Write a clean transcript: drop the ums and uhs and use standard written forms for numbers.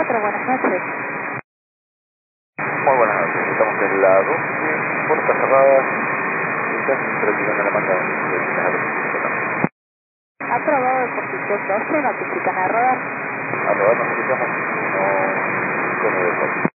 4, buenas noches. Muy buenas noches, estamos en la 12, puertas cerradas, estás retirando la manga de Aprobado el posición 12, notifican error. Aprobado, nos ubicamos 1, 5, 9, 4.